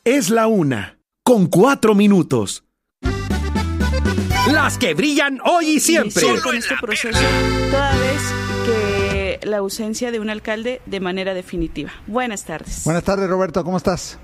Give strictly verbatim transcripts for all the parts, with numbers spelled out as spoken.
Es la una, con cuatro minutos. Las que brillan hoy y siempre. Iniciar con este proceso toda vez que la ausencia de un alcalde de manera definitiva. Buenas tardes. Buenas tardes, Roberto, ¿cómo estás?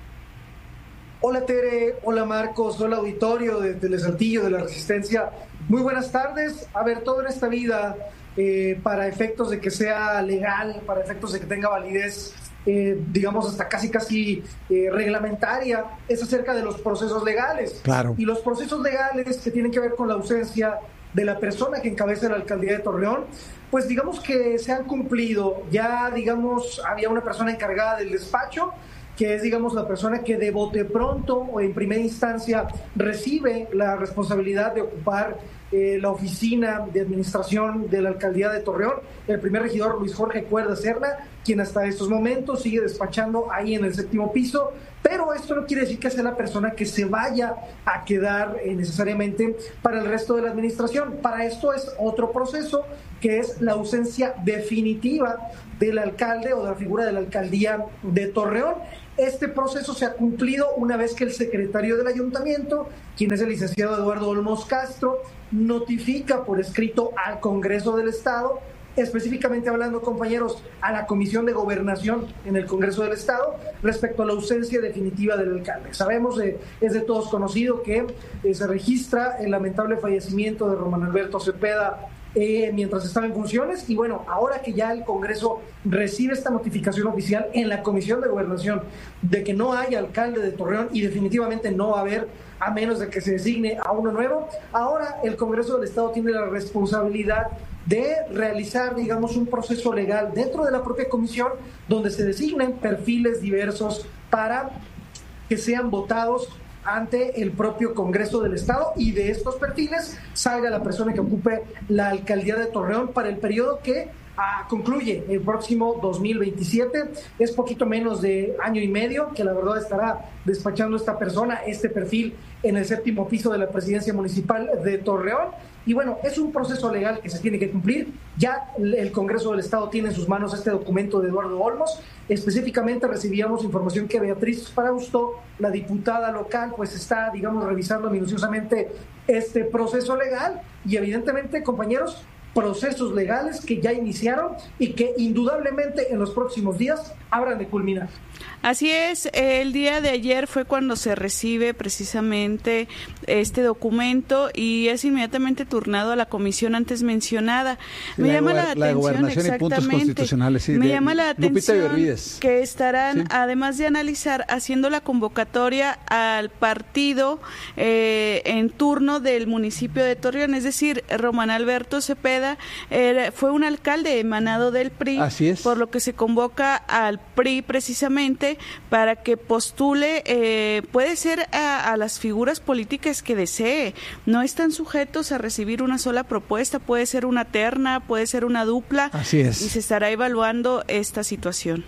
Hola Tere, hola Marcos, hola auditorio de Telesaltillo, de La Resistencia. Muy buenas tardes. A ver, todo en esta vida, eh, para efectos de que sea legal, para efectos de que tenga validez, eh, digamos hasta casi casi eh, reglamentaria, es acerca de los procesos legales. Claro. Y los procesos legales que tienen que ver con la ausencia de la persona que encabeza la alcaldía de Torreón, pues digamos que se han cumplido. Ya, digamos, había una persona encargada del despacho, que es, digamos, la persona que de bote pronto o en primera instancia recibe la responsabilidad de ocupar eh, la oficina de administración de la alcaldía de Torreón, el primer regidor Luis Jorge Cuerda Serna, quien hasta estos momentos sigue despachando ahí en el séptimo piso, pero esto no quiere decir que sea la persona que se vaya a quedar eh, necesariamente para el resto de la administración. Para esto es otro proceso, que es la ausencia definitiva del alcalde o de la figura de la alcaldía de Torreón. Este proceso se ha cumplido una vez que el secretario del ayuntamiento, quien es el licenciado Eduardo Olmos Castro, notifica por escrito al Congreso del Estado, específicamente hablando, compañeros, a la Comisión de Gobernación en el Congreso del Estado, respecto a la ausencia definitiva del alcalde. Sabemos, eh, es de todos conocido que eh, se registra el lamentable fallecimiento de Román Alberto Cepeda Eh, mientras estaba en funciones, y bueno, ahora que ya el Congreso recibe esta notificación oficial en la Comisión de Gobernación de que no hay alcalde de Torreón y definitivamente no va a haber, a menos de que se designe a uno nuevo, ahora el Congreso del Estado tiene la responsabilidad de realizar, digamos, un proceso legal dentro de la propia comisión donde se designen perfiles diversos para que sean votados ante el propio Congreso del Estado, y de estos perfiles salga la persona que ocupe la alcaldía de Torreón para el periodo que ah, concluye el próximo dos mil veintisiete. Es poquito menos de año y medio que la verdad estará despachando esta persona, este perfil, en el séptimo piso de la presidencia municipal de Torreón. Y bueno, es un proceso legal que se tiene que cumplir. Ya el Congreso del Estado tiene en sus manos este documento de Eduardo Olmos. Específicamente recibíamos información que Beatriz Frausto, la diputada local, pues está, digamos, revisando minuciosamente este proceso legal, y evidentemente, compañeros, procesos legales que ya iniciaron y que indudablemente en los próximos días habrán de culminar. Así es, el día de ayer fue cuando se recibe precisamente este documento y es inmediatamente turnado a la comisión antes mencionada. Me la llama la, la atención, gobernación y puntos constitucionales, sí, me de llama la atención que estarán, sí, además de analizar, haciendo la convocatoria al partido eh, en turno del municipio de Torreón, es decir, Román Alberto Cepeda eh, fue un alcalde emanado del P R I, así es, por lo que se convoca al P R I precisamente para que postule, eh, puede ser a, a las figuras políticas que desee. No están sujetos a recibir una sola propuesta, puede ser una terna, puede ser una dupla. Así es. Y se estará evaluando esta situación.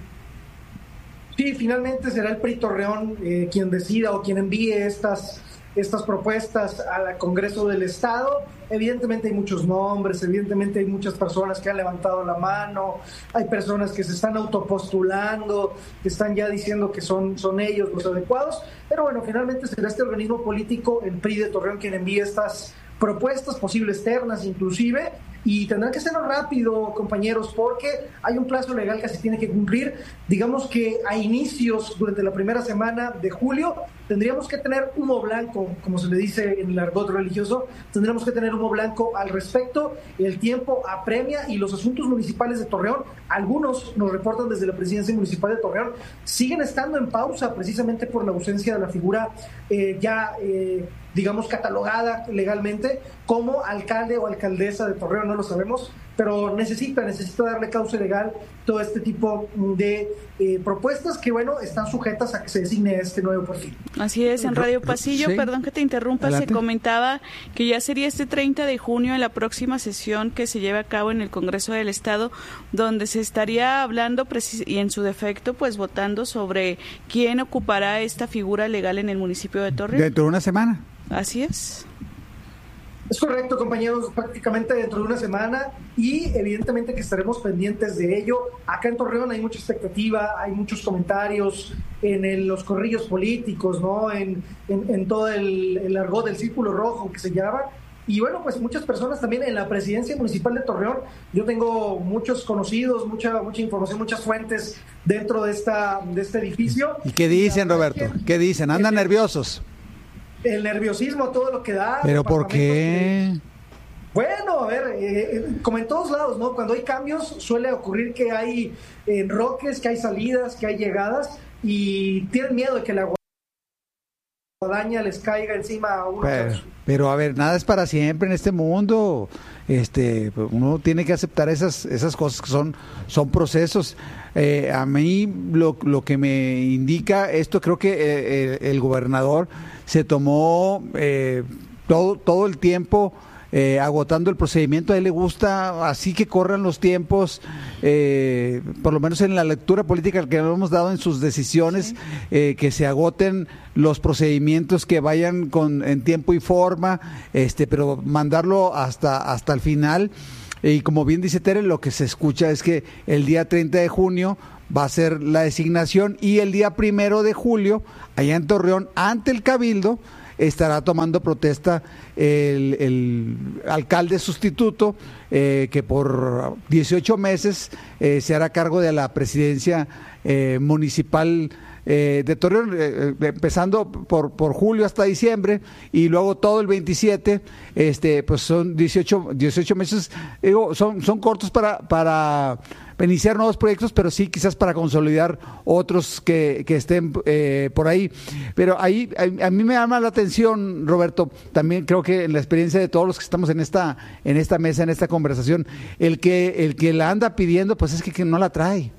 Sí, finalmente será el P R I Torreón eh, quien decida o quien envíe estas estas propuestas al Congreso del Estado. Evidentemente hay muchos nombres, evidentemente hay muchas personas que han levantado la mano, hay personas que se están autopostulando, que están ya diciendo que son, son ellos los adecuados, pero bueno, finalmente será este organismo político, el P R I de Torreón, quien envíe estas propuestas, posibles ternas inclusive, y tendrán que hacerlo rápido, compañeros, porque hay un plazo legal que se tiene que cumplir. Digamos que a inicios, durante la primera semana de julio, tendríamos que tener humo blanco, como se le dice en el argot religioso, tendríamos que tener humo blanco al respecto. El tiempo apremia y los asuntos municipales de Torreón, algunos nos reportan desde la presidencia municipal de Torreón, siguen estando en pausa precisamente por la ausencia de la figura eh, ya, eh, digamos, catalogada legalmente como alcalde o alcaldesa de Torreón, no lo sabemos, pero necesita, necesita darle cauce legal todo este tipo de eh, propuestas que, bueno, están sujetas a que se designe este nuevo perfil. Así es, en Radio Pasillo, sí, perdón que te interrumpa, adelante. Se comentaba que ya sería este treinta de junio en la próxima sesión que se lleve a cabo en el Congreso del Estado, donde se estaría hablando precis- y en su defecto, pues votando sobre quién ocupará esta figura legal en el municipio de Torreón. Dentro de una semana. Así es. Es correcto, compañeros, prácticamente dentro de una semana y evidentemente que estaremos pendientes de ello. Acá en Torreón hay mucha expectativa, hay muchos comentarios en el, los corrillos políticos, ¿no? En, en, en todo el, el argot del Círculo Rojo que se llama. Y bueno, pues muchas personas también en la presidencia municipal de Torreón. Yo tengo muchos conocidos, mucha mucha información, muchas fuentes dentro de esta de este edificio. ¿Y qué dicen, Roberto? ¿Qué dicen? ¿Andan nerviosos? El nerviosismo, todo lo que da. ¿Pero por qué? Que, bueno, a ver, eh, como en todos lados, ¿no? Cuando hay cambios suele ocurrir que hay enroques, que hay salidas, que hay llegadas y tienen miedo de que la guadaña les caiga encima a uno. Pero, pero a ver, nada es para siempre en este mundo. Este, uno tiene que aceptar esas esas cosas que son son procesos. Eh, a mí lo, lo que me indica esto, creo que eh, el, el gobernador se tomó eh, todo todo el tiempo eh, agotando el procedimiento. A él le gusta así que corran los tiempos, eh, por lo menos en la lectura política que hemos dado en sus decisiones, sí. eh, que se agoten los procedimientos, que vayan con en tiempo y forma, este, pero mandarlo hasta hasta el final. Y como bien dice Tere, lo que se escucha es que el día treinta de junio va a ser la designación y el día primero de julio, allá en Torreón, ante el Cabildo, estará tomando protesta el, el alcalde sustituto, eh, que por dieciocho meses eh, se hará cargo de la presidencia eh, municipal Eh, de Torreón, eh, empezando por por julio hasta diciembre y luego todo el veintisiete. Este pues son dieciocho meses, digo, son son cortos para para iniciar nuevos proyectos, pero sí quizás para consolidar otros que, que estén eh, por ahí. Pero ahí a, a mí me llama la atención, Roberto, también creo que en la experiencia de todos los que estamos en esta en esta mesa, en esta conversación, el que el que la anda pidiendo, pues es que, que no la trae.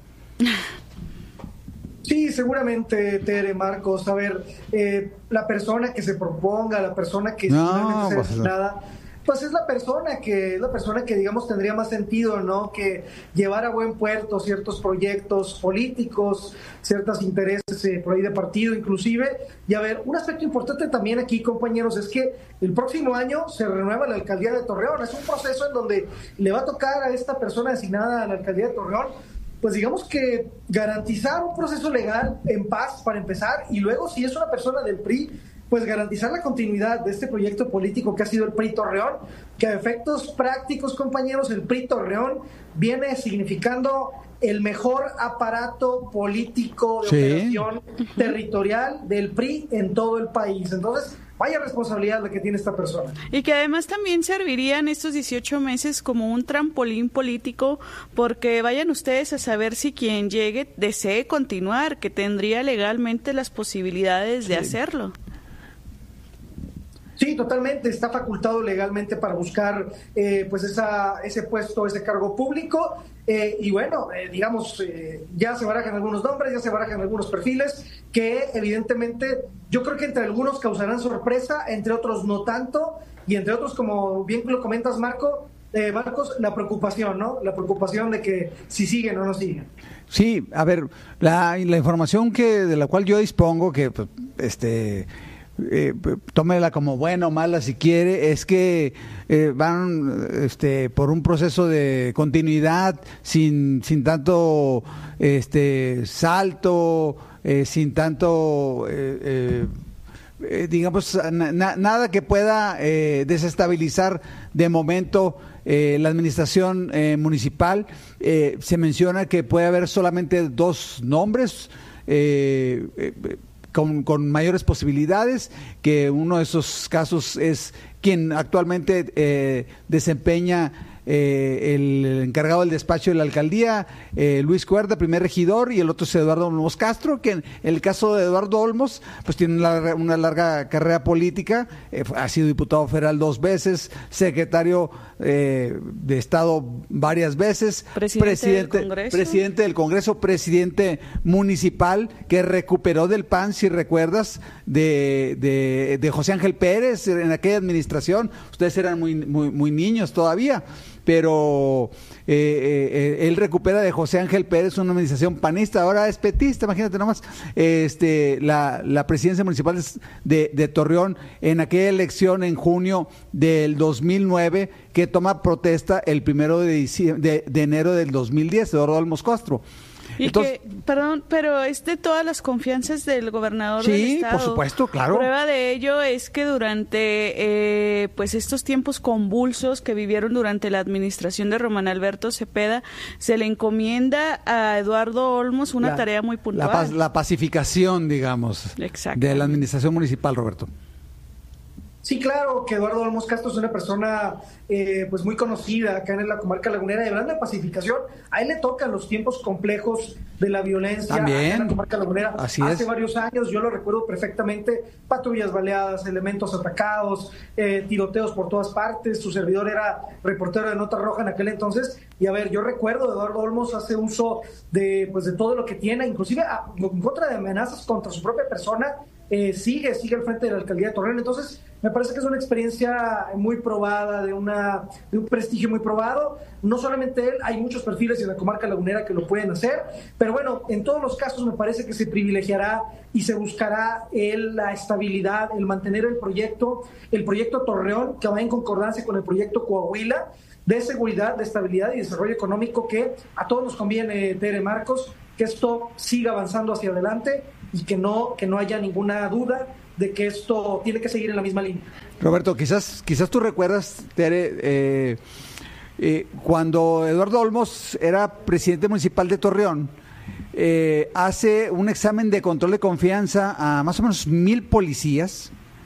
Sí, seguramente, Tere, Marcos, a ver, eh, la persona que se proponga, la persona que no, finalmente sea pues, designada, pues es la persona que, es la persona que digamos tendría más sentido, ¿no? Que llevar a buen puerto ciertos proyectos políticos, ciertos intereses eh, por ahí de partido inclusive. Y a ver, un aspecto importante también aquí, compañeros, es que el próximo año se renueva la alcaldía de Torreón. Es un proceso en donde le va a tocar a esta persona designada a la alcaldía de Torreón, pues digamos que garantizar un proceso legal en paz para empezar, y luego si es una persona del P R I, pues garantizar la continuidad de este proyecto político que ha sido el P R I Torreón, que a efectos prácticos, compañeros, el P R I Torreón viene significando el mejor aparato político de sí. operación territorial del P R I en todo el país. Entonces, vaya responsabilidad la que tiene esta persona. Y que además también servirían estos dieciocho meses como un trampolín político, porque vayan ustedes a saber si quien llegue desee continuar, que tendría legalmente las posibilidades de sí. hacerlo. Sí, totalmente, está facultado legalmente para buscar eh, pues esa, ese puesto, ese cargo público, eh, y bueno, eh, digamos, eh, ya se barajan algunos nombres, ya se barajan algunos perfiles que evidentemente yo creo que entre algunos causarán sorpresa, entre otros no tanto, y entre otros, como bien lo comentas, Marco, eh, Marcos, la preocupación, ¿no? La preocupación de que si siguen o no siguen. Sí, a ver, la, la información que de la cual yo dispongo, que pues, este... Eh, tómela como buena o mala si quiere, es que eh, van este, por un proceso de continuidad sin, sin tanto este, salto, eh, sin tanto, eh, eh, digamos, na, nada que pueda eh, desestabilizar de momento eh, la administración eh, municipal. Eh, se menciona que puede haber solamente dos nombres, eh, eh, Con, con mayores posibilidades, que uno de esos casos es quien actualmente eh, desempeña eh, el encargado del despacho de la alcaldía, eh, Luis Cuerda, primer regidor, y el otro es Eduardo Olmos Castro, que en el caso de Eduardo Olmos, pues tiene una larga, una larga carrera política, eh, ha sido diputado federal dos veces, secretario eh, de Estado varias veces, presidente, presidente, del Congreso. presidente del Congreso, presidente municipal, que recuperó del P A N, si recuerdas, de, de, de José Ángel Pérez en aquella administración. Ustedes eran muy, muy, muy niños todavía, pero eh, eh, él recupera de José Ángel Pérez una administración panista, ahora es petista, imagínate nomás, este, la, la presidencia municipal de, de Torreón en aquella elección en junio del dos mil nueve, que toma protesta el primero de, diciembre, de, de enero del dos mil diez, Eduardo Olmos Castro. Y Entonces, que, perdón, pero es de todas las confianzas del gobernador sí, del estado. Sí, por supuesto, claro. Prueba de ello es que durante eh, pues estos tiempos convulsos que vivieron durante la administración de Román Alberto Cepeda, se le encomienda a Eduardo Olmos una la, tarea muy puntual. La, la pacificación, digamos, de la administración municipal, Roberto. Sí, claro, que Eduardo Olmos Castro es una persona eh, pues muy conocida acá en la comarca lagunera, y hablando de pacificación, a él le tocan los tiempos complejos de la violencia También, acá en la comarca lagunera. Así Hace es. varios años, yo lo recuerdo perfectamente, patrullas baleadas, elementos atacados, eh, tiroteos por todas partes. Su servidor era reportero de Nota Roja en aquel entonces, y a ver, yo recuerdo a Eduardo Olmos hace uso de, pues, de todo lo que tiene, inclusive a, en contra de amenazas contra su propia persona. Eh, sigue, sigue al frente de la alcaldía de Torreón. Entonces, me parece que es una experiencia muy probada, de, una, de un prestigio muy probado. No solamente él, hay muchos perfiles en la comarca lagunera que lo pueden hacer, pero bueno, en todos los casos me parece que se privilegiará y se buscará el, la estabilidad, el mantener el proyecto, el proyecto Torreón, que va en concordancia con el proyecto Coahuila, de seguridad, de estabilidad y desarrollo económico, que a todos nos conviene, Tere, Marcos, que esto siga avanzando hacia adelante y que no, que no haya ninguna duda de que esto tiene que seguir en la misma línea. Roberto, quizás, quizás tú recuerdas, Tere, eh, eh, cuando Eduardo Olmos era presidente municipal de Torreón, eh, hace un examen de control de confianza a más o menos mil policías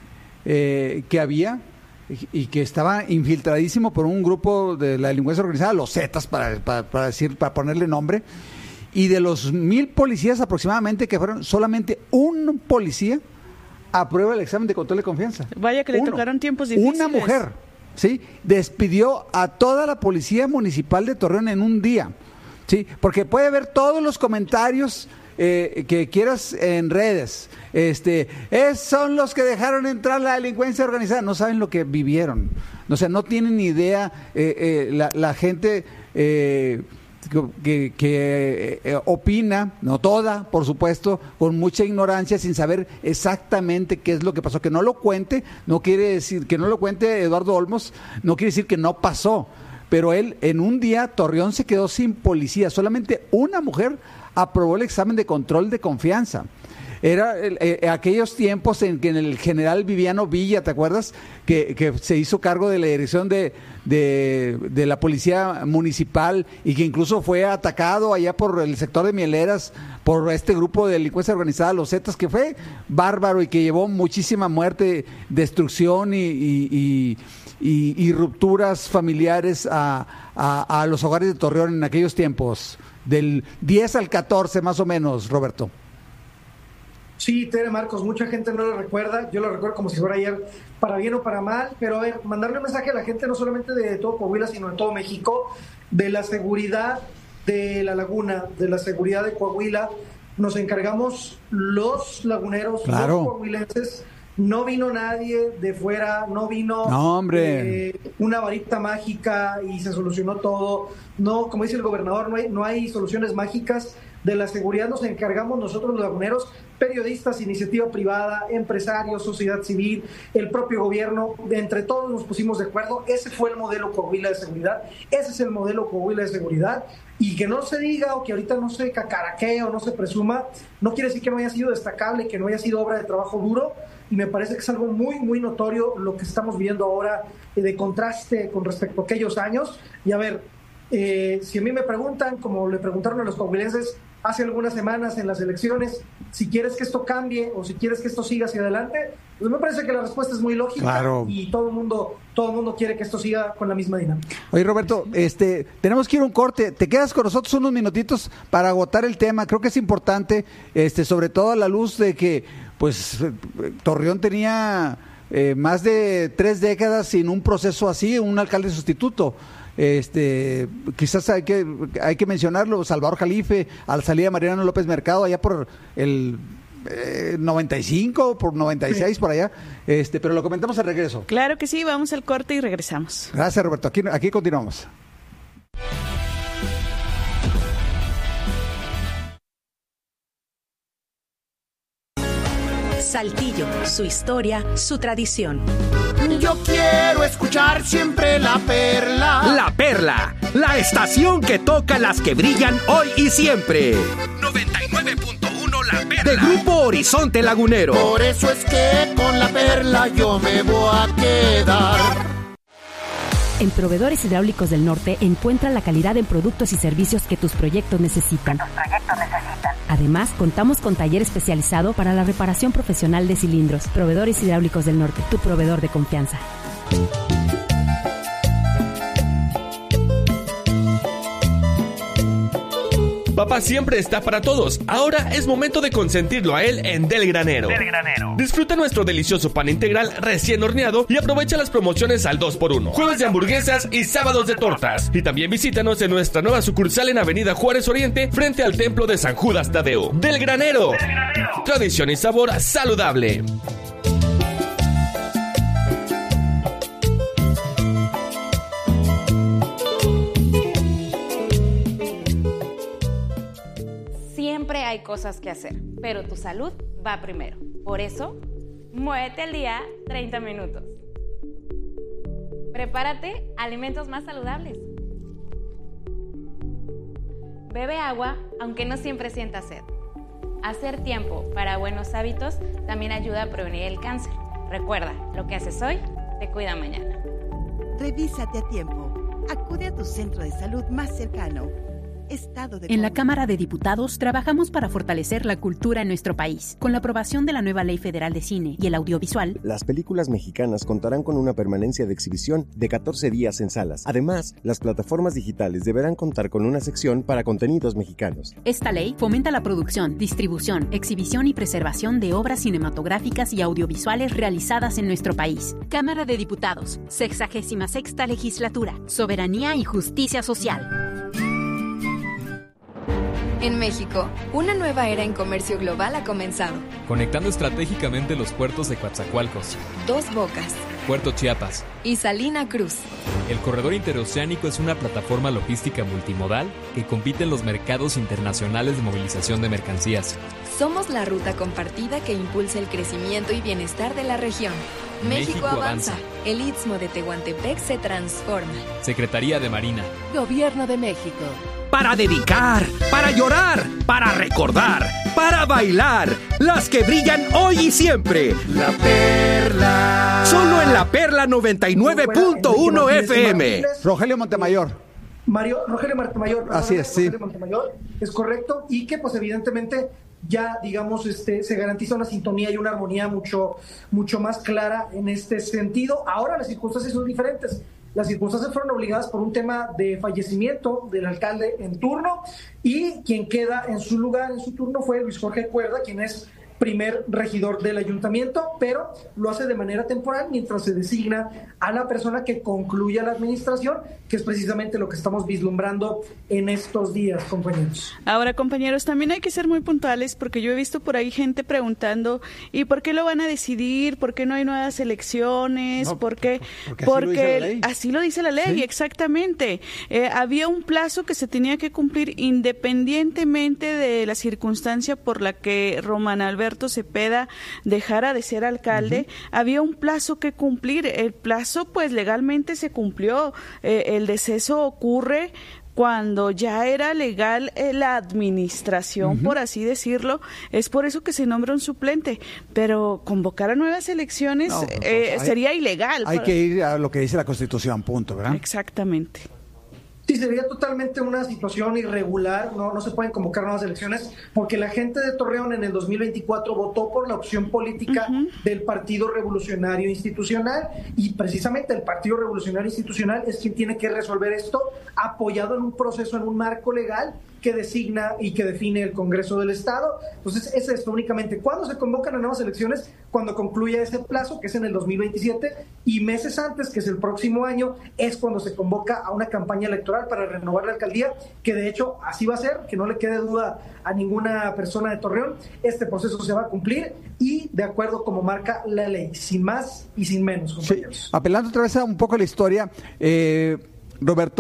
eh, que había y que estaba infiltradísimo por un grupo de la delincuencia organizada, los Zetas, para, para, para decir, para ponerle nombre. Y de los mil policías aproximadamente, que fueron solamente un policía, aprueba el examen de control de confianza. Vaya que le Uno. tocaron tiempos difíciles. Una mujer, ¿sí? Despidió a toda la policía municipal de Torreón en un día, ¿sí? Porque puede haber todos los comentarios eh, que quieras en redes. Este, es, son los que dejaron entrar la delincuencia organizada. No saben lo que vivieron. O sea, no tienen ni idea eh, eh, la, la gente... Eh, que, que eh, opina, no toda, por supuesto, con mucha ignorancia, sin saber exactamente qué es lo que pasó. Que no lo cuente, no quiere decir, que no lo cuente Eduardo Olmos, no quiere decir que no pasó, pero él, en un día, Torreón se quedó sin policía, solamente una mujer aprobó el examen de control de confianza. Era eh, aquellos tiempos en que en el general Viviano Villa, ¿te acuerdas? Que, que se hizo cargo de la dirección de, de, de la policía municipal y que incluso fue atacado allá por el sector de Mieleras por este grupo de delincuencia organizada, los Zetas, que fue bárbaro y que llevó muchísima muerte, destrucción y, y, y, y, y rupturas familiares a, a, a los hogares de Torreón en aquellos tiempos, del diez al catorce más o menos, Roberto. Sí, Tere, Marcos, mucha gente no lo recuerda, yo lo recuerdo como si fuera ayer, para bien o para mal, pero a ver, mandarle un mensaje a la gente no solamente de todo Coahuila, sino de todo México, de la seguridad de la laguna, de la seguridad de Coahuila. Nos encargamos los laguneros, claro, los coahuilenses. No vino nadie de fuera, no vino no, hombre. Eh, una varita mágica y se solucionó todo. No, como dice el gobernador, no hay, no hay soluciones mágicas. De la seguridad nos encargamos nosotros los laguneros, periodistas, iniciativa privada, empresarios, sociedad civil, el propio gobierno. Entre todos nos pusimos de acuerdo. Ese fue el modelo Coahuila de seguridad. Ese es el modelo Coahuila de seguridad. Y que no se diga o que ahorita no se cacaraquee o no se presuma, no quiere decir que no haya sido destacable, que no haya sido obra de trabajo duro. Y me parece que es algo muy, muy notorio lo que estamos viendo ahora, eh, de contraste con respecto a aquellos años. Y a ver, eh, si a mí me preguntan, como le preguntaron a los coahuilenses hace algunas semanas en las elecciones, si quieres que esto cambie o si quieres que esto siga hacia adelante, pues me parece que la respuesta es muy lógica. Claro. Y todo el mundo, todo el mundo quiere que esto siga con la misma dinámica. Oye, Roberto, este, tenemos que ir a un corte. Te quedas con nosotros unos minutitos para agotar el tema. Creo que es importante, este, sobre todo a la luz de que, pues, Torreón tenía eh, más de tres décadas sin un proceso así, un alcalde sustituto. Este, quizás hay que hay que mencionarlo, Salvador Jalife, a la salida de Mariano López Mercado, allá por el eh, noventa y cinco, por noventa y seis, por allá, este, pero lo comentamos al regreso. Claro que sí, vamos al corte y regresamos. Gracias, Roberto, aquí, aquí continuamos. Saltillo, su historia, su tradición. Yo quiero escuchar siempre La Perla. La Perla, la estación que toca las que brillan hoy y siempre. noventa y nueve punto uno La Perla. De Grupo Horizonte Lagunero. Por eso es que con La Perla yo me voy a quedar. En Proveedores Hidráulicos del Norte encuentra la calidad en productos y servicios que tus proyectos necesitan. Tus proyectos necesitan. Además, contamos con taller especializado para la reparación profesional de cilindros. Proveedores Hidráulicos del Norte, tu proveedor de confianza. Papá siempre está para todos. Ahora es momento de consentirlo a él en Del Granero. Del Granero. Disfruta nuestro delicioso pan integral recién horneado y aprovecha las promociones al dos por uno. Jueves de hamburguesas y sábados de tortas. Y también visítanos en nuestra nueva sucursal en Avenida Juárez Oriente, frente al Templo de San Judas Tadeo. Del Granero. Del Granero. Tradición y sabor saludable. Siempre hay cosas que hacer, pero tu salud va primero. Por eso, muévete al día treinta minutos. Prepárate alimentos más saludables. Bebe agua, aunque no siempre sientas sed. Hacer tiempo para buenos hábitos también ayuda a prevenir el cáncer. Recuerda, lo que haces hoy te cuida mañana. Revísate a tiempo. Acude a tu centro de salud más cercano. Estado de En la Cámara de Diputados trabajamos para fortalecer la cultura en nuestro país. Con la aprobación de la nueva Ley Federal de Cine y el audiovisual, las películas mexicanas contarán con una permanencia de exhibición de catorce días en salas. Además, las plataformas digitales deberán contar con una sección para contenidos mexicanos. Esta ley fomenta la producción, distribución, exhibición y preservación de obras cinematográficas y audiovisuales realizadas en nuestro país. Cámara de Diputados, sexagésima sexta Legislatura, Soberanía y Justicia Social. En México, una nueva era en comercio global ha comenzado. Conectando estratégicamente los puertos de Coatzacoalcos, Dos Bocas, Puerto Chiapas y Salina Cruz. El corredor interoceánico es una plataforma logística multimodal que compite en los mercados internacionales de movilización de mercancías. Somos la ruta compartida que impulsa el crecimiento y bienestar de la región. México, México avanza. avanza. El Istmo de Tehuantepec se transforma. Secretaría de Marina. Gobierno de México. Para dedicar, para llorar, para recordar, para bailar, las que brillan hoy y siempre. La Perla. Solo en La Perla noventa y nueve punto uno F M. Rogelio Montemayor. Mario, Rogelio Montemayor. Así es, sí. Rogelio Montemayor, es correcto. Y que pues evidentemente ya, digamos, este, se garantiza una sintonía y una armonía mucho, mucho más clara en este sentido. Ahora las circunstancias son diferentes. Las circunstancias fueron obligadas por un tema de fallecimiento del alcalde en turno, y quien queda en su lugar, en su turno, fue Luis Jorge Cuerda, quien es primer regidor del ayuntamiento, pero lo hace de manera temporal mientras se designa a la persona que concluya la administración, que es precisamente lo que estamos vislumbrando en estos días, compañeros. Ahora, compañeros, también hay que ser muy puntuales, porque yo he visto por ahí gente preguntando, ¿y por qué lo van a decidir? ¿Por qué no hay nuevas elecciones? No, ¿Por qué? Porque, porque así lo dice la ley, así lo dice la ley, ¿sí? Exactamente. Eh, había un plazo que se tenía que cumplir independientemente de la circunstancia por la que Román Alberto Cepeda dejara de ser alcalde. Uh-huh. Había un plazo que cumplir. El plazo, pues, legalmente se cumplió. Eh, el deceso ocurre cuando ya era legal eh, la administración, uh-huh, por así decirlo. Es por eso que se nombra un suplente, pero convocar a nuevas elecciones no, pues, eh, hay, sería ilegal. Hay que ir a lo que dice la Constitución, punto, ¿verdad? Exactamente. Sí, sería totalmente una situación irregular, no, no se pueden convocar nuevas elecciones, porque la gente de Torreón en el dos mil veinticuatro votó por la opción política uh-huh. del Partido Revolucionario Institucional, y precisamente el Partido Revolucionario Institucional es quien tiene que resolver esto, apoyado en un proceso, en un marco legal que designa y que define el Congreso del Estado. Entonces es esto únicamente. ¿Cuándo se convocan a nuevas elecciones? Cuando concluya ese plazo, que es en el dos mil veintisiete, y meses antes, que es el próximo año, es cuando se convoca a una campaña electoral para renovar la alcaldía, que de hecho así va a ser, que no le quede duda a ninguna persona de Torreón. Este proceso se va a cumplir y de acuerdo como marca la ley, sin más y sin menos, compañeros. Sí. Apelando otra vez a un poco a la historia, eh, Roberto,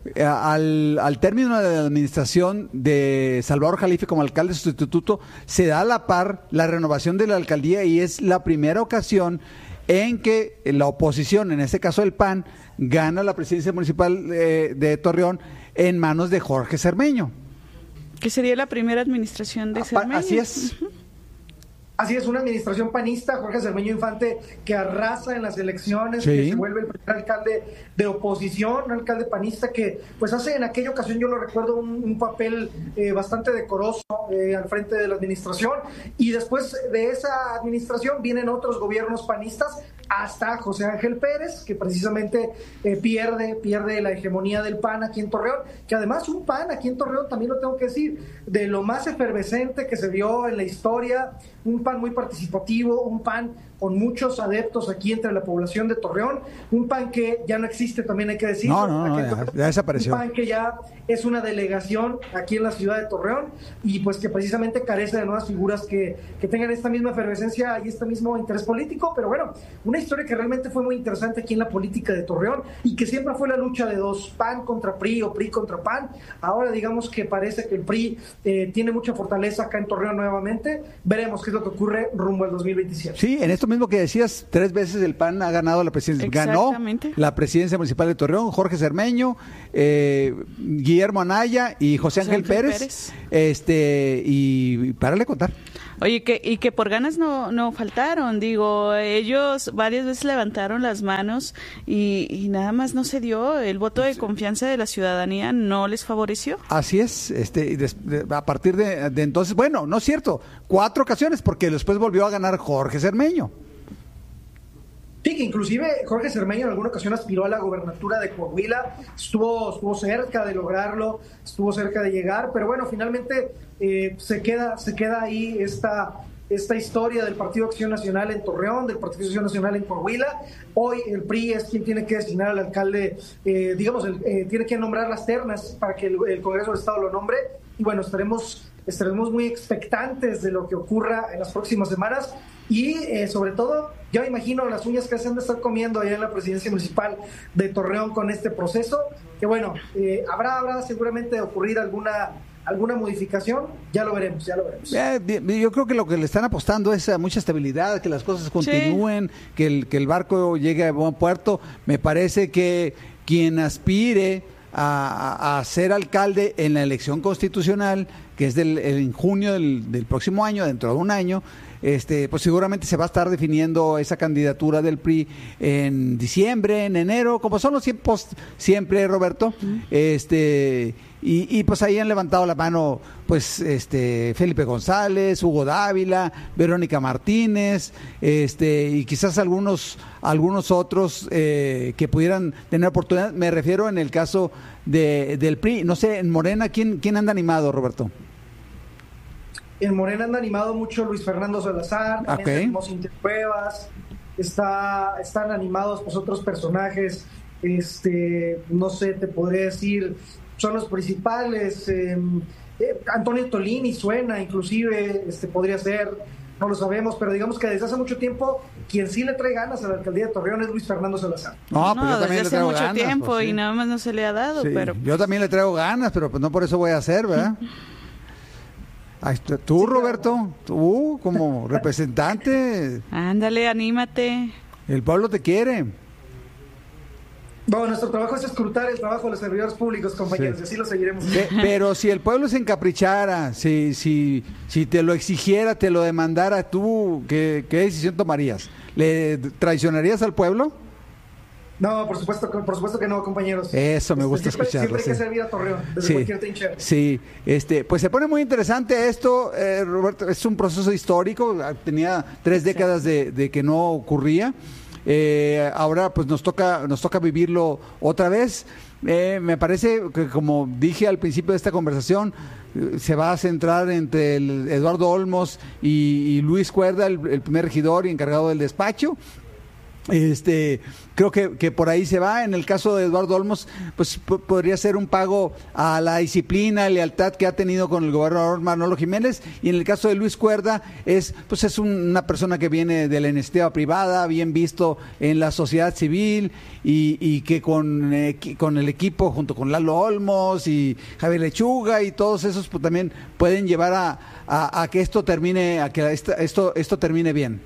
al, al término de la administración de Salvador Jalife como alcalde sustituto, se da a la par la renovación de la alcaldía y es la primera ocasión en que la oposición, en este caso el P A N, gana la presidencia municipal eh, de Torreón en manos de Jorge Cermeño. Que sería la primera administración de Cermeño. Así es. Uh-huh. Así es, una administración panista, Jorge Cermeño Infante, que arrasa en las elecciones, sí. que se vuelve el primer alcalde de oposición, un alcalde panista que pues hace en aquella ocasión, yo lo recuerdo, un, un papel eh, bastante decoroso eh, al frente de la administración, y después de esa administración vienen otros gobiernos panistas, hasta José Ángel Pérez, que precisamente eh, pierde, pierde la hegemonía del P A N aquí en Torreón, que además un P A N aquí en Torreón, también lo tengo que decir, de lo más efervescente que se vio en la historia, un P A N muy participativo, un P A N con muchos adeptos aquí entre la población de Torreón, un P A N que ya no existe, también hay que decirlo. No, no, no, ya, ya desapareció. Un P A N que ya es una delegación aquí en la ciudad de Torreón y pues que precisamente carece de nuevas figuras que, que tengan esta misma efervescencia y este mismo interés político, pero bueno, una historia que realmente fue muy interesante aquí en la política de Torreón y que siempre fue la lucha de dos, P A N contra P R I o P R I contra P A N. Ahora digamos que parece que el P R I eh, tiene mucha fortaleza acá en Torreón nuevamente. Veremos qué es lo que ocurre rumbo al dos mil veintisiete. Sí, en esto mismo que decías, tres veces el P A N ha ganado la presidencia. Ganó la presidencia municipal de Torreón, Jorge Cermeño, eh, Guillermo Anaya y José Ángel, José Ángel Pérez, Pérez. Este, y, y párale a contar. Oye, que, y que por ganas no, no faltaron, digo, ellos varias veces levantaron las manos y, y nada más no se dio, el voto de confianza de la ciudadanía no les favoreció. Así es, este, de, de, a partir de, de entonces, bueno, no es cierto, cuatro ocasiones, porque después volvió a ganar Jorge Cermeño. Sí, que inclusive Jorge Cermeño en alguna ocasión aspiró a la gobernatura de Coahuila, estuvo, estuvo cerca de lograrlo, estuvo cerca de llegar, pero bueno, finalmente eh, se queda, se queda ahí esta, esta historia del Partido Acción Nacional en Torreón, del Partido Acción Nacional en Coahuila. Hoy el P R I es quien tiene que designar al alcalde, eh, digamos, el, eh, tiene que nombrar las ternas para que el, el Congreso del Estado lo nombre, y bueno, estaremos, estaremos muy expectantes de lo que ocurra en las próximas semanas. Y eh, sobre todo, yo me imagino las uñas que se han de estar comiendo allá en la presidencia municipal de Torreón con este proceso, que bueno, eh, habrá, habrá seguramente de ocurrir alguna alguna modificación, ya lo veremos, ya lo veremos. Eh, yo creo que lo que le están apostando es a mucha estabilidad, que las cosas continúen, sí. que, el, que el barco llegue a buen puerto. Me parece que quien aspire a, a, a ser alcalde en la elección constitucional, que es del, en junio del, del próximo año, dentro de un año, Este, pues seguramente se va a estar definiendo esa candidatura del P R I en diciembre, en enero, como son los tiempos siempre, Roberto. Uh-huh. Este, y, y pues ahí han levantado la mano, pues, este, Felipe González, Hugo Dávila, Verónica Martínez, este, y quizás algunos, algunos otros eh, que pudieran tener oportunidad. Me refiero en el caso de, del P R I. No sé, en Morena, ¿quién, quién anda animado, Roberto? En Morena anda animado mucho Luis Fernando Salazar, también okay. tenemos Intercuevas, está, están animados pues otros personajes, este, no sé, te podría decir, son los principales, eh, eh, Antonio Tolini suena, inclusive, este podría ser, no lo sabemos, pero digamos que desde hace mucho tiempo, quien sí le trae ganas a la alcaldía de Torreón es Luis Fernando Salazar. No, pues no, yo también desde le traigo hace mucho ganas, tiempo pues, sí. y nada más no se le ha dado, sí, pero... Yo también le traigo ganas, pero pues no por eso voy a hacer, ¿verdad? Tú, Roberto, tú como representante. Ándale, anímate. El pueblo te quiere. Bueno, nuestro trabajo es escrutar el trabajo de los servidores públicos, compañeros, sí. Y así lo seguiremos. Pe- pero si el pueblo se encaprichara, si si si te lo exigiera, te lo demandara, ¿tú qué, qué decisión tomarías? ¿Le traicionarías al pueblo? No, por supuesto, por supuesto que no, compañeros. Eso me gusta siempre, escucharlo. Siempre hay sí. que servir a Torreón, desde sí, cualquier trinchera. Sí, este, pues se pone muy interesante esto, eh, Roberto, es un proceso histórico, tenía tres décadas de, de que no ocurría, eh, ahora pues nos toca, nos toca vivirlo otra vez. Eh, me parece que, como dije al principio de esta conversación, se va a centrar entre el Eduardo Olmos y, y Luis Cuerda, el, el primer regidor y encargado del despacho. Este, creo que, que por ahí se va. En el caso de Eduardo Olmos, pues p- podría ser un pago a la disciplina, lealtad que ha tenido con el gobernador Manolo Jiménez. Y en el caso de Luis Cuerda, es pues es un, una persona que viene de la iniciativa privada, bien visto en la sociedad civil, y, y que con, eh, con el equipo, junto con Lalo Olmos y Javier Lechuga y todos esos, pues también pueden llevar a, a, a que esto termine, a que esta, esto, esto termine bien.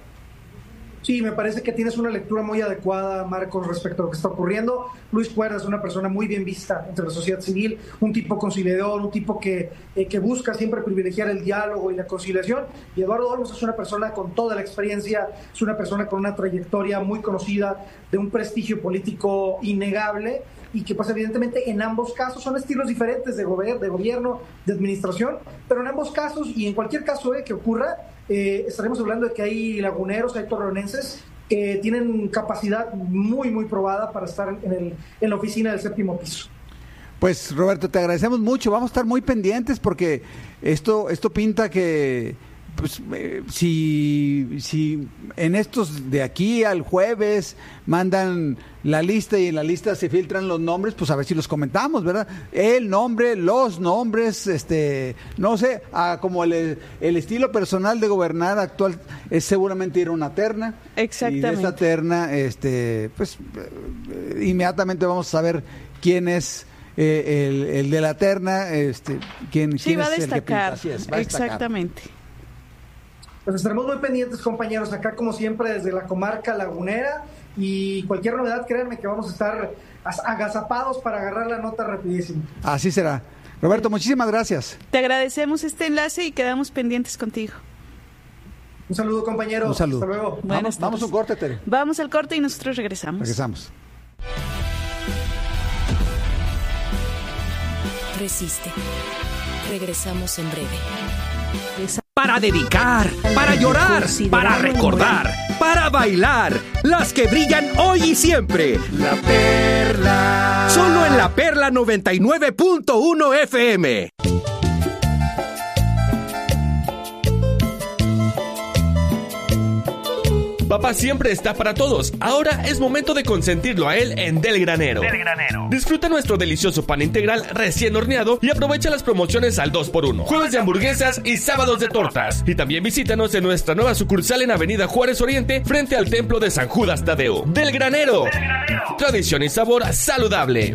Sí, me parece que tienes una lectura muy adecuada, Marcos, respecto a lo que está ocurriendo. Luis Cuerda es una persona muy bien vista entre la sociedad civil, un tipo conciliador, un tipo que, eh, que busca siempre privilegiar el diálogo y la conciliación. Y Eduardo Olmos es una persona con toda la experiencia, es una persona con una trayectoria muy conocida, de un prestigio político innegable, y que pues evidentemente en ambos casos son estilos diferentes de, gober- de gobierno, de administración, pero en ambos casos y en cualquier caso eh, que ocurra, eh, estaremos hablando de que hay laguneros, hay torreonenses que tienen capacidad muy muy probada para estar en, el, en la oficina del séptimo piso. Pues Roberto, te agradecemos mucho, vamos a estar muy pendientes porque esto, esto pinta que pues eh, si, si en estos de aquí al jueves mandan la lista y en la lista se filtran los nombres, pues a ver si los comentamos, ¿verdad? El nombre, los nombres, este, no sé, a como el, el estilo personal de gobernar actual es seguramente ir a una terna. Exactamente. Y de esa terna, este, pues eh, inmediatamente vamos a saber quién es eh, el, el de la terna, este, quién, sí, quién va es a el que destacar. pinta. Así es, va a destacar. Exactamente. Pues estaremos muy pendientes, compañeros, acá como siempre desde la comarca lagunera, y cualquier novedad, créanme que vamos a estar agazapados para agarrar la nota rapidísimo. Así será. Roberto, muchísimas gracias. Te agradecemos este enlace y quedamos pendientes contigo. Un saludo, compañeros. Un saludo. Hasta luego. Vamos, vamos a un corte, Tere. Vamos al corte y nosotros regresamos. Regresamos. Resiste. Regresamos en breve. Para dedicar, para llorar, para recordar, para bailar, las que brillan hoy y siempre. La Perla. Solo en La Perla noventa y nueve punto uno F M. Papá siempre está para todos. Ahora es momento de consentirlo a él en Del Granero. Del Granero. Disfruta nuestro delicioso pan integral recién horneado y aprovecha las promociones al dos por uno. Jueves de hamburguesas y sábados de tortas. Y también visítanos en nuestra nueva sucursal en Avenida Juárez Oriente, frente al templo de San Judas Tadeo. Del Granero. Del Granero. Tradición y sabor saludable.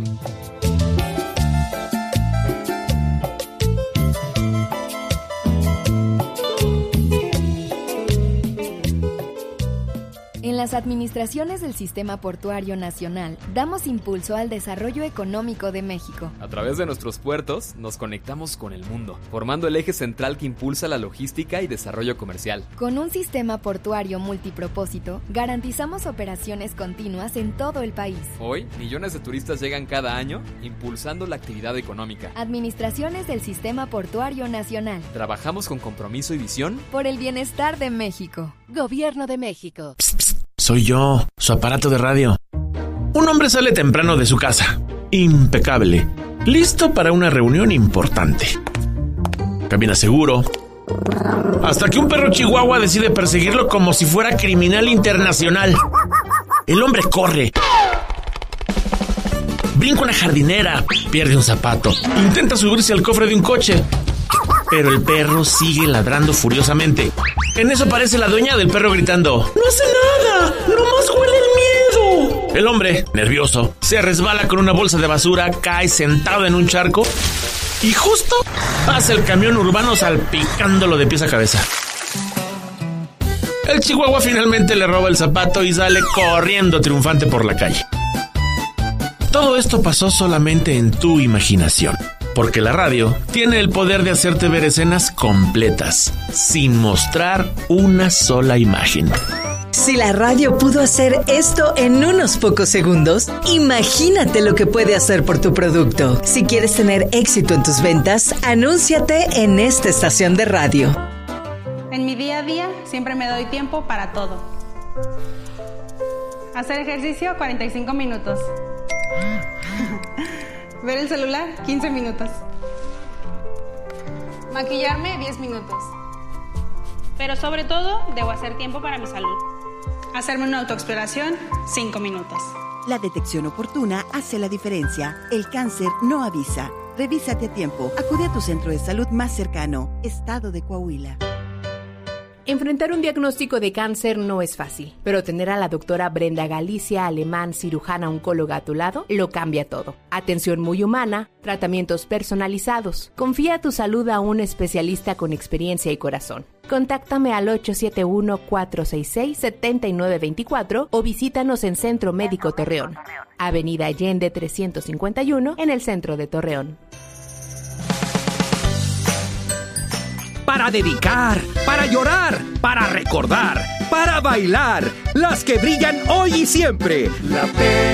En las administraciones del Sistema Portuario Nacional, damos impulso al desarrollo económico de México. A través de nuestros puertos, nos conectamos con el mundo, formando el eje central que impulsa la logística y desarrollo comercial. Con un sistema portuario multipropósito, garantizamos operaciones continuas en todo el país. Hoy, millones de turistas llegan cada año, impulsando la actividad económica. Administraciones del Sistema Portuario Nacional. Trabajamos con compromiso y visión por el bienestar de México. Gobierno de México. Psst, psst. Soy yo, su aparato de radio. Un hombre sale temprano de su casa, impecable, listo para una reunión importante. Camina seguro, hasta que un perro chihuahua decide perseguirlo como si fuera criminal internacional. El hombre corre, brinca una jardinera, pierde un zapato, intenta subirse al cofre de un coche, pero el perro sigue ladrando furiosamente. En eso aparece la dueña del perro gritando: ¡No hace nada! ¡Nomás huele el miedo! El hombre, nervioso, se resbala con una bolsa de basura, cae sentado en un charco y justo pasa el camión urbano salpicándolo de pies a cabeza. El chihuahua finalmente le roba el zapato y sale corriendo triunfante por la calle. Todo esto pasó solamente en tu imaginación, porque la radio tiene el poder de hacerte ver escenas completas, sin mostrar una sola imagen. Si la radio pudo hacer esto en unos pocos segundos, imagínate lo que puede hacer por tu producto. Si quieres tener éxito en tus ventas, anúnciate en esta estación de radio. En mi día a día siempre me doy tiempo para todo. Hacer ejercicio, cuarenta y cinco minutos. Ver el celular, quince minutos. Maquillarme, diez minutos. Pero sobre todo, debo hacer tiempo para mi salud. Hacerme una autoexploración, cinco minutos. La detección oportuna hace la diferencia. El cáncer no avisa. Revísate a tiempo. Acude a tu centro de salud más cercano. Estado de Coahuila. Enfrentar un diagnóstico de cáncer no es fácil, pero tener a la doctora Brenda Galicia Alemán, cirujana oncóloga a tu lado, lo cambia todo. Atención muy humana, tratamientos personalizados. Confía tu salud a un especialista con experiencia y corazón. Contáctame al ocho siete uno, cuatro seis seis, siete nueve dos cuatro o visítanos en Centro Médico Torreón, Avenida Allende trescientos cincuenta y uno, en el centro de Torreón. Para dedicar, para llorar, para recordar, para bailar, las que brillan hoy y siempre. La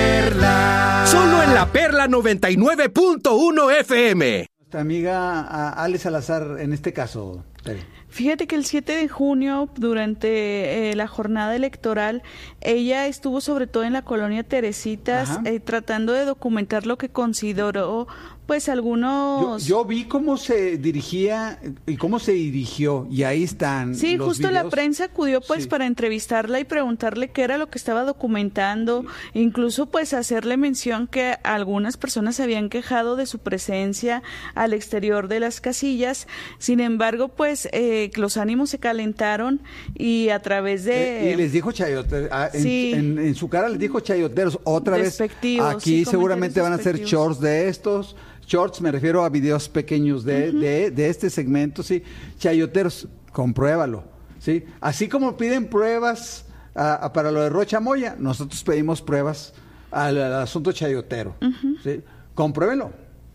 Perla. Solo en La Perla noventa y nueve punto uno F M. Nuestra amiga Ale Salazar, en este caso. Fíjate que el siete de junio, durante eh, la jornada electoral, ella estuvo sobre todo en la colonia Teresitas, eh, tratando de documentar lo que consideró pues algunos... Yo, yo vi cómo se dirigía y cómo se dirigió, y ahí están Sí, los justo videos. La prensa acudió pues Sí. para entrevistarla y preguntarle qué era lo que estaba documentando, incluso pues hacerle mención que algunas personas se habían quejado de su presencia al exterior de las casillas. Sin embargo, pues eh, los ánimos se calentaron y a través de... Eh, y les dijo chayoteros, en, Sí. en, en su cara les dijo chayoteros, otra vez, Despectivos, aquí sí, seguramente van a hacer despectivos. shorts de estos, shorts me refiero a videos pequeños de, uh-huh. de, de este segmento, sí, chayoteros, compruébalo, sí, así como piden pruebas a, a, para lo de Rocha Moya, nosotros pedimos pruebas al, al asunto chayotero, uh-huh. sí, compruébelo.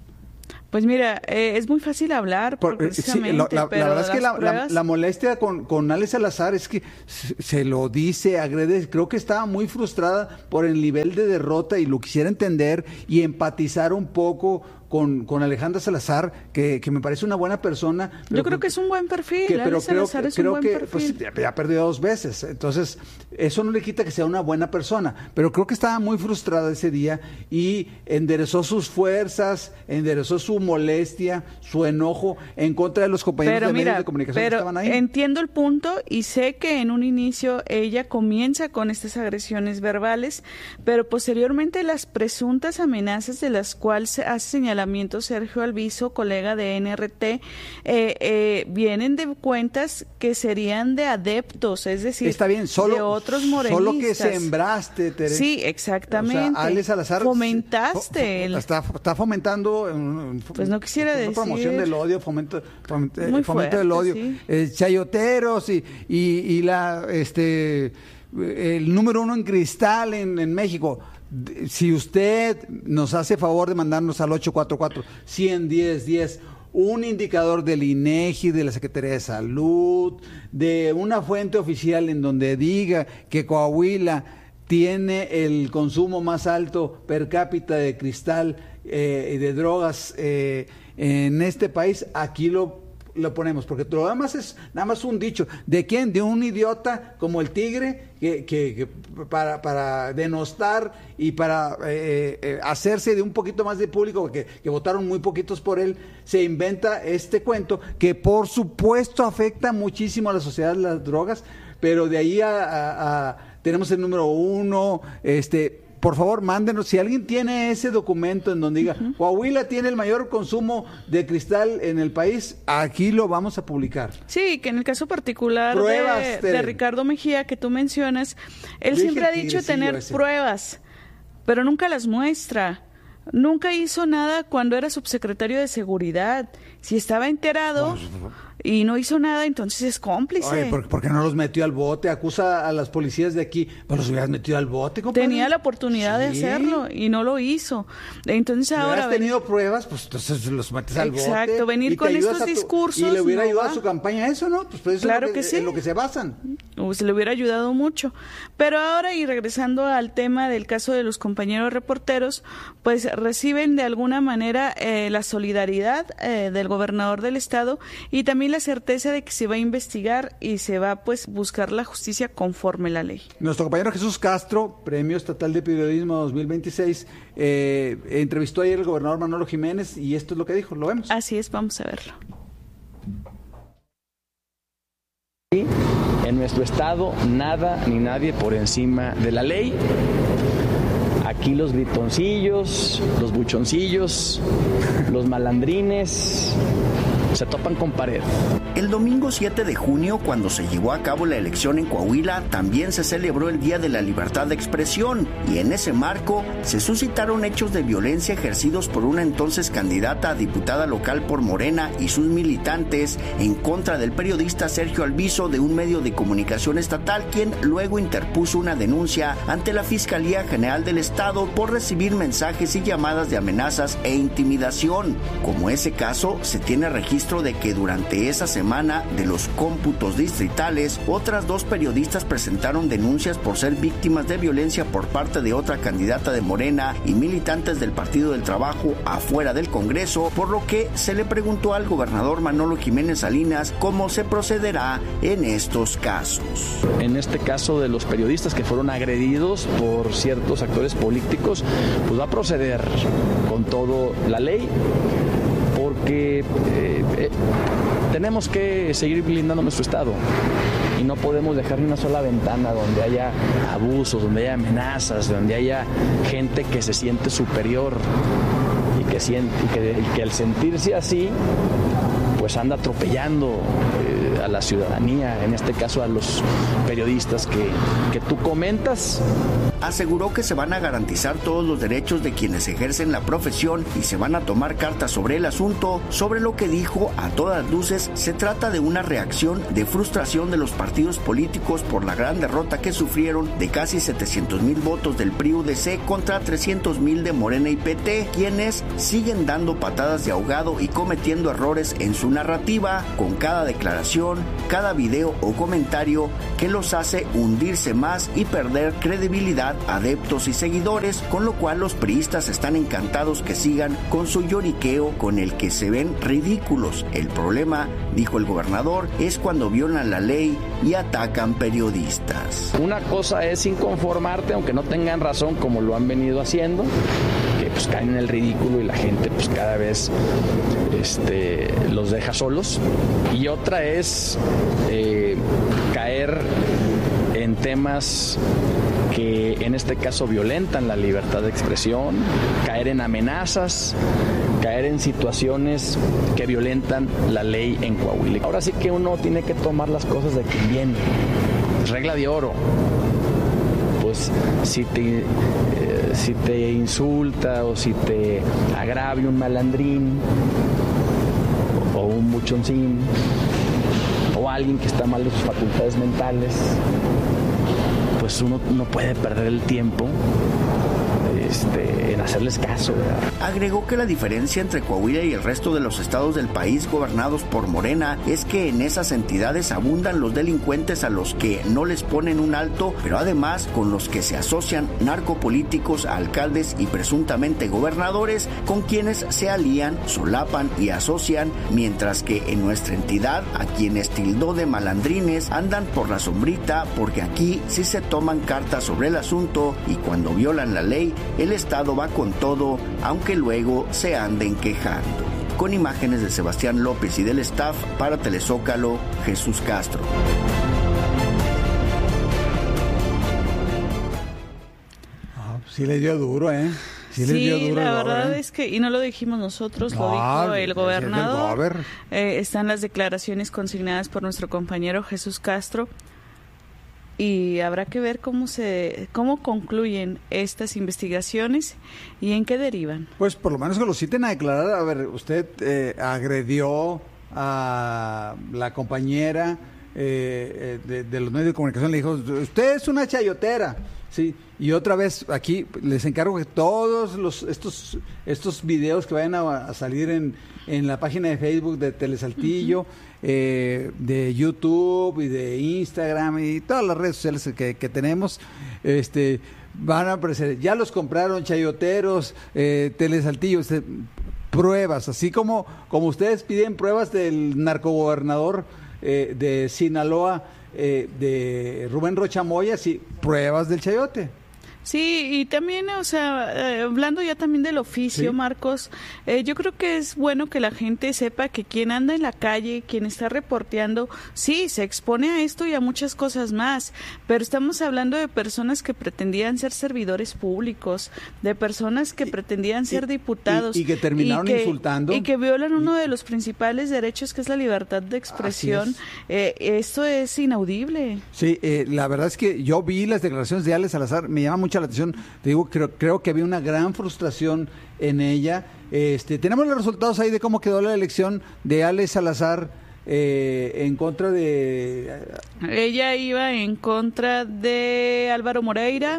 Pues mira, eh, es muy fácil hablar Por, precisamente, sí, lo, la, pero la verdad es que la, pruebas... la, la molestia con, con Ale Salazar es que se, se lo dice, agrede, creo que estaba muy frustrada por el nivel de derrota y lo quisiera entender y empatizar un poco con, con Alejandra Salazar, que, que me parece una buena persona. Yo creo que es un buen perfil, que, pero Ale creo, Salazar es creo un buen que perfil. pues, ya ha perdido dos veces, entonces eso no le quita que sea una buena persona, pero creo que estaba muy frustrada ese día y enderezó sus fuerzas, enderezó su molestia, su enojo en contra de los compañeros pero de mira, medios de comunicación pero que estaban ahí. Entiendo el punto y sé que en un inicio ella comienza con estas agresiones verbales, pero posteriormente las presuntas amenazas de las cuales hace señalamiento Sergio Alviso, colega de N R T, eh, eh, vienen de cuentas que serían de adeptos, es decir, está bien, solo, de otros morenistas. Solo que sembraste, Tere. Sí, exactamente. O sea, Ale Salazar fomentaste. el... está, está fomentando pues no quisiera decir promoción del odio, fomento, fomento, Muy fomento fuerte, del odio, sí. eh, chayoteros y, y, y la este el número uno en cristal en, en México. Si usted nos hace favor de mandarnos al ocho cuatro cuatro, uno cero uno cero, diez un indicador del INEGI, de la Secretaría de Salud, de una fuente oficial en donde diga que Coahuila tiene el consumo más alto per cápita de cristal eh, y de drogas eh, en este país, aquí lo lo ponemos, porque lo demás es nada más un dicho. ¿De quién? De un idiota como el Tigre que, que, que para, para denostar y para eh, eh, hacerse de un poquito más de público, que, que votaron muy poquitos por él, se inventa este cuento que por supuesto afecta muchísimo a la sociedad las drogas, pero de ahí a, a, a tenemos el número uno, este por favor, mándenos, si alguien tiene ese documento en donde diga, uh-huh. Coahuila tiene el mayor consumo de cristal en el país, aquí lo vamos a publicar. Sí, que en el caso particular pruebas, de, de Ricardo Mejía, que tú mencionas, él Dije siempre ha dicho tener ese. pruebas, pero nunca las muestra. Nunca hizo nada cuando era subsecretario de Seguridad. Si estaba enterado... y no hizo nada, entonces es cómplice. Oye, ¿por, ¿por qué no los metió al bote? Acusa a las policías de aquí, pues los hubieras metido al bote, compadre. Tenía la oportunidad sí. de hacerlo y no lo hizo. Entonces si ahora... Si hubieras tenido pruebas, pues entonces los metes al bote. Exacto, venir con estos tu, discursos... Y le hubiera no ayudado va. a su campaña eso, ¿no? Pues, pues eso claro es lo que, que sí. en lo que se basan. Pues le hubiera ayudado mucho. Pero ahora, y regresando al tema del caso de los compañeros reporteros, pues reciben de alguna manera eh, la solidaridad eh, del gobernador del estado y también la certeza de que se va a investigar y se va pues buscar la justicia conforme la ley. Nuestro compañero Jesús Castro, Premio Estatal de Periodismo dos mil veintiséis, eh, entrevistó ayer al gobernador Manolo Jiménez y esto es lo que dijo, lo vemos. Así es, vamos a verlo. En En nuestro estado, nada ni nadie por encima de la ley. Aquí los gritoncillos, los buchoncillos, los malandrines se topan con pared. El domingo siete de junio, cuando se llevó a cabo la elección en Coahuila, también se celebró el Día de la Libertad de Expresión, y en ese marco se suscitaron hechos de violencia ejercidos por una entonces candidata a diputada local por Morena y sus militantes en contra del periodista Sergio Alviso de un medio de comunicación estatal, quien luego interpuso una denuncia ante la Fiscalía General del Estado por recibir mensajes y llamadas de amenazas e intimidación. Como ese caso, se tiene registro de que durante esa semana de los cómputos distritales, otras dos periodistas presentaron denuncias por ser víctimas de violencia por parte de otra candidata de Morena y militantes del Partido del Trabajo afuera del Congreso, por lo que se le preguntó al gobernador Manolo Jiménez Salinas cómo se procederá en estos casos. En este caso de los periodistas que fueron agredidos por ciertos actores políticos, pues va a proceder con todo la ley, porque eh, eh, tenemos que seguir blindando nuestro estado y no podemos dejar ni una sola ventana donde haya abusos, donde haya amenazas, donde haya gente que se siente superior y que, siente, y que, y que al sentirse así pues anda atropellando eh, a la ciudadanía, en este caso a los periodistas que, que tú comentas. Aseguró que se van a garantizar todos los derechos de quienes ejercen la profesión y se van a tomar cartas sobre el asunto, sobre lo que dijo a todas luces se trata de una reacción de frustración de los partidos políticos por la gran derrota que sufrieron de casi setecientos mil votos del P R I U D C contra trescientos mil de Morena y P T, quienes siguen dando patadas de ahogado y cometiendo errores en su narrativa con cada declaración, cada video o comentario que los hace hundirse más y perder credibilidad, adeptos y seguidores, con lo cual los priistas están encantados que sigan con su lloriqueo con el que se ven ridículos. El problema, dijo el gobernador, es cuando violan la ley y atacan periodistas. Una cosa es inconformarte, aunque no tengan razón, como lo han venido haciendo, que pues caen en el ridículo y la gente pues cada vez este, los deja solos. Y otra es eh, caer en temas que en este caso violentan la libertad de expresión, caer en amenazas, caer en situaciones que violentan la ley en Coahuila. Ahora sí que uno tiene que tomar las cosas de quien viene. Regla de oro. Pues si te, eh, si te insulta o si te agravia un malandrín o un buchoncín o alguien que está mal de sus facultades mentales, pues uno no puede perder el tiempo este, en hacerles caso, ¿verdad? Agregó que la diferencia entre Coahuila y el resto de los estados del país gobernados por Morena es que en esas entidades abundan los delincuentes a los que no les ponen un alto, pero además con los que se asocian narcopolíticos, alcaldes y presuntamente gobernadores, con quienes se alían, solapan y asocian, mientras que en nuestra entidad a quienes tildó de malandrines andan por la sombrita, porque aquí sí se toman cartas sobre el asunto y cuando violan la ley, el Estado va con todo, aunque luego se anden quejando. Con imágenes de Sebastián López y del staff, para Telezócalo, Jesús Castro. Oh, sí le dio duro, ¿eh? Sí, sí duro la verdad gober. Es que, y no lo dijimos nosotros, no, lo dijo el gobernador. Eh, están las declaraciones consignadas por nuestro compañero Jesús Castro. Y habrá que ver cómo se cómo concluyen estas investigaciones y en qué derivan. Pues por lo menos que lo citen a declarar. A ver, usted eh, agredió a la compañera eh, de, de los medios de comunicación, le dijo, usted es una chayotera. Sí, y otra vez aquí les encargo que todos los estos estos videos que vayan a, a salir en, en la página de Facebook de Telesaltillo, uh-huh. eh, de YouTube y de Instagram y todas las redes sociales que, que tenemos, este van a aparecer, ya los compraron chayoteros, eh, Telesaltillo, este, pruebas, así como, como ustedes piden pruebas del narcogobernador eh, de Sinaloa, Eh, de Rubén Rocha Moya, sí, pruebas del chayote. Sí, y también, o sea, eh, hablando ya también del oficio, ¿sí? Marcos, eh, yo creo que es bueno que la gente sepa que quien anda en la calle, quien está reporteando, sí, se expone a esto y a muchas cosas más, pero estamos hablando de personas que pretendían ser servidores públicos, de personas que y, pretendían ser y, diputados. Y, y que terminaron y que, insultando. Y que violan uno de los principales derechos, que es la libertad de expresión. Eh, esto es inaudible. Sí, eh, la verdad es que yo vi las declaraciones de Ale Salazar, me llama mucho la atención, te digo, creo, creo que había una gran frustración en ella. Este, tenemos los resultados ahí de cómo quedó la elección de Ale Salazar eh, en contra de... Ella iba en contra de Álvaro Moreira.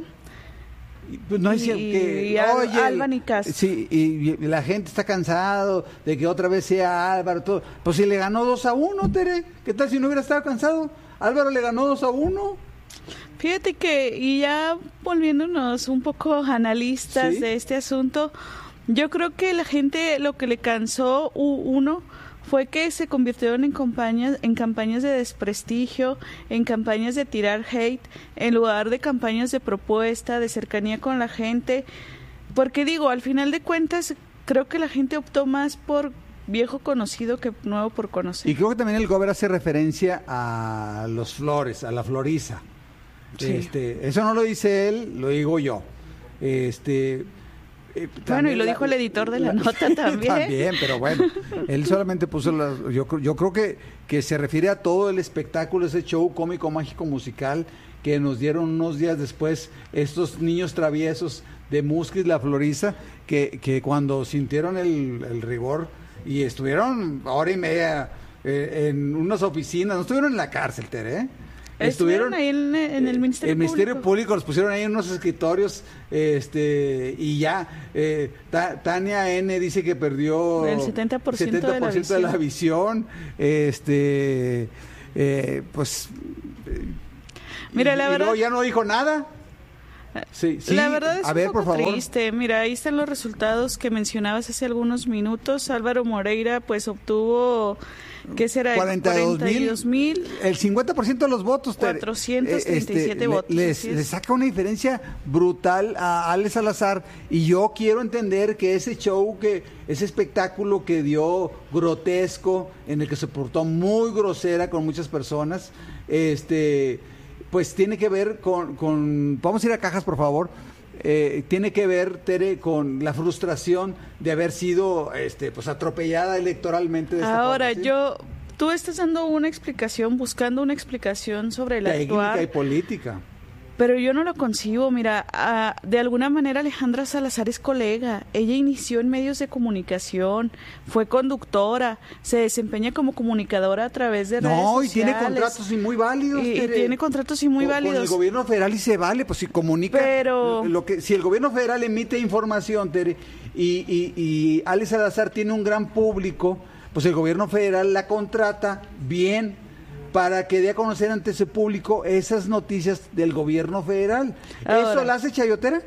Pues no es y, que y Al, oye, Alba Nicas. Sí, y, y la gente está cansado de que otra vez sea Álvaro, todo. Pues si le ganó dos a uno, Tere, ¿qué tal si no hubiera estado cansado? Álvaro le ganó dos a uno. Fíjate que, y ya volviéndonos un poco analistas, ¿sí?, de este asunto, yo creo que la gente lo que le cansó, uno, fue que se convirtieron en campañas, en campañas de desprestigio, en campañas de tirar hate, en lugar de campañas de propuesta, de cercanía con la gente, porque digo, al final de cuentas, creo que la gente optó más por viejo conocido que nuevo por conocer. Y creo que también el Gober hace referencia a los Flores, a la Floriza. Sí. Este, eso no lo dice él, lo digo yo. Este, eh, bueno, y lo la, dijo el editor de la, la nota también. También, pero bueno, él solamente puso las, yo, yo creo que, que se refiere a todo el espectáculo, ese show cómico, mágico, musical que nos dieron unos días después estos niños traviesos de Musquis, la Floriza, que, que cuando sintieron el, el rigor y estuvieron hora y media eh, en unas oficinas, no estuvieron en la cárcel, Tere, ¿eh? Estuvieron ahí en, en el Ministerio el Público. Ministerio Público los pusieron ahí en unos escritorios, este, y ya eh, ta, Tania N dice que perdió el setenta por ciento, setenta por ciento de, la de la visión, este, eh, pues, mira, y, la y verdad, luego ya no dijo nada. Sí, sí. La verdad es a un ver, poco por favor. triste. Mira, ahí están los resultados que mencionabas hace algunos minutos. Álvaro Moreira, pues, obtuvo, ¿qué será? cuarenta y dos mil. El cincuenta por ciento de los votos. cuatrocientos treinta y siete este, votos. Les, les saca una diferencia brutal a Ale Salazar. Y yo quiero entender que ese show, que ese espectáculo que dio grotesco, en el que se portó muy grosera con muchas personas, este... pues tiene que ver con, con... Vamos a ir a cajas, por favor. Eh, tiene que ver, Tere, con la frustración de haber sido este, pues atropellada electoralmente. De esta Ahora, forma, ¿sí? yo... Tú estás dando una explicación, buscando una explicación sobre el actuar. Técnica y política. Pero yo no lo concibo. Mira, a, de alguna manera Alejandra Salazar es colega. Ella inició en medios de comunicación, fue conductora, se desempeña como comunicadora a través de no, redes sociales. No, y tiene contratos y muy válidos. Y, y tiene contratos y muy con, válidos. Con el gobierno federal y se vale, pues si comunica. Pero... Lo que, si el gobierno federal emite información, Tere, y, y, y Ale Salazar tiene un gran público, pues el gobierno federal la contrata bien para que dé a conocer ante ese público esas noticias del gobierno federal. Ahora, ¿eso la hace chayotera?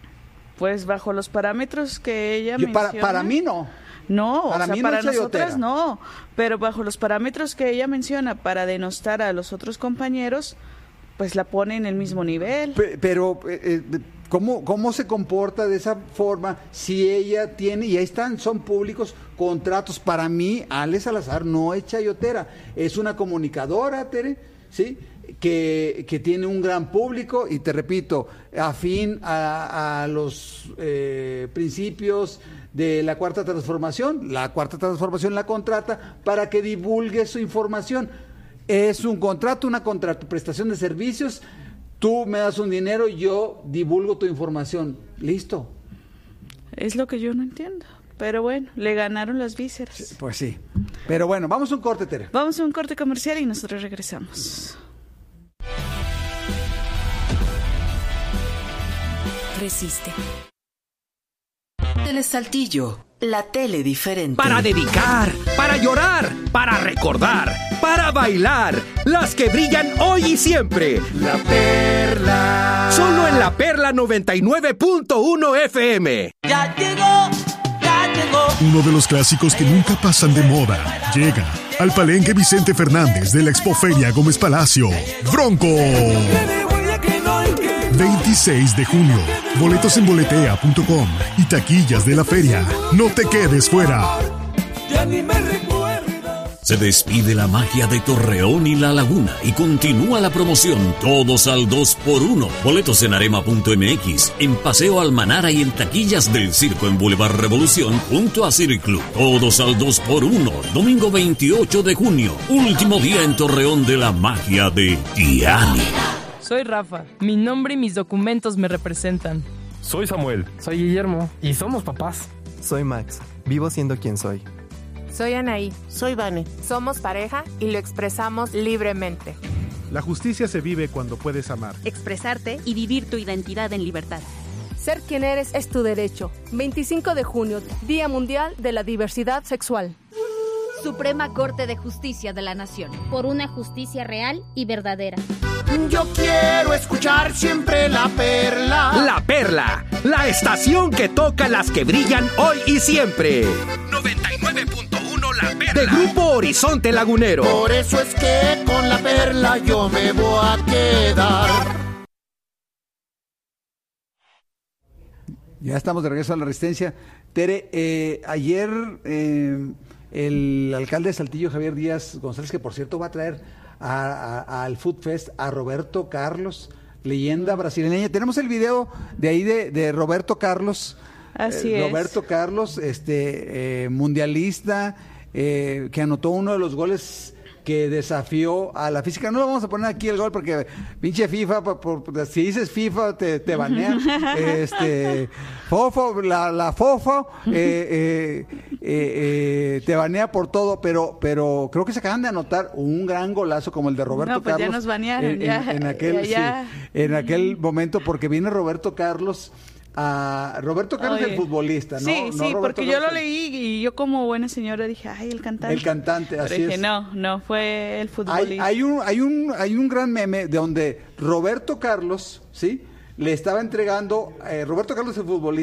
Pues bajo los parámetros que ella Yo, menciona. Para, para mí no. No, para, o sea, mí para no es nosotras no, pero bajo los parámetros que ella menciona para denostar a los otros compañeros, pues la pone en el mismo nivel. Pero, pero eh, ¿cómo, ¿cómo se comporta de esa forma si ella tiene, y ahí están, son públicos, contratos? Para mí, Ale Salazar no es chayotera, es una comunicadora, Tere, ¿sí?, que, que tiene un gran público y, te repito, afín a, a los eh, principios de la Cuarta Transformación. La Cuarta Transformación la contrata para que divulgue su información. Es un contrato, una contraprestación de servicios. Tú me das un dinero y yo divulgo tu información. Listo. Es lo que yo no entiendo. Pero bueno, le ganaron las vísceras. Sí, pues sí. Pero bueno, vamos a un corte, Tere. Vamos a un corte comercial y nosotros regresamos. Resiste. Tele Saltillo, la tele diferente. Para dedicar, para llorar, para recordar, para bailar, las que brillan hoy y siempre. La Perla. Solo en La Perla noventa y nueve punto uno F M. Ya llegó, ya llegó. Uno de los clásicos que nunca pasan de moda. Llega al Palenque Vicente Fernández de la Expoferia Gómez Palacio. Bronco. veintiséis de junio. Boletos en boletea punto com y taquillas de la feria. No te quedes fuera. Ya ni me recuerdas. Se despide la magia de Torreón y La Laguna y continúa la promoción todos al dos por uno. Boletos en arema punto m x, en Paseo Almanara y en taquillas del Circo en Boulevard Revolución junto a Circlub. Todos al dos por uno, domingo veintiocho de junio, último día en Torreón de la magia de Tiani. Soy Rafa, mi nombre y mis documentos me representan. Soy Samuel. Soy Guillermo y somos papás. Soy Max, vivo siendo quien soy. Soy Anaí. Soy Vane. Somos pareja y lo expresamos libremente. La justicia se vive cuando puedes amar, expresarte y vivir tu identidad en libertad. Ser quien eres es tu derecho. veinticinco de junio, Día Mundial de la Diversidad Sexual. Suprema Corte de Justicia de la Nación. Por una justicia real y verdadera. Yo quiero escuchar siempre La Perla. La Perla, la estación que toca las que brillan hoy y siempre. noventa y nueve punto uno La Perla. De Grupo Horizonte Lagunero. Por eso es que con La Perla yo me voy a quedar. Ya estamos de regreso a la Resistencia. Tere, eh, ayer eh, el alcalde de Saltillo, Javier Díaz González, que por cierto va a traer a, a, al Food Fest a Roberto Carlos, leyenda brasileña. Tenemos el video de ahí de, de Roberto Carlos. Así eh, es. Roberto Carlos, este eh, mundialista, eh, que anotó uno de los goles que desafió a la física. No lo vamos a poner aquí el gol porque pinche FIFA, por, por, si dices FIFA te, te banean. este, Fofo, la, la Fofo eh, eh, eh, eh, te banea por todo, pero pero creo que se acaban de anotar un gran golazo como el de Roberto no, pues Carlos. Ya nos banearon, en, ya, en, en aquel, ya, ya. Sí, en aquel momento, porque viene Roberto Carlos. A Roberto Carlos, Oye, el futbolista, ¿no? Sí, no sí, Roberto porque Carlos, yo lo leí y yo como buena señora dije, ay, el cantante. El cantante, así Pero dije, es. no, no, fue el futbolista. Hay, hay, un, hay, un, hay un gran meme de donde Roberto Carlos, ¿sí? Le estaba entregando, eh, Roberto Carlos, el futbolista,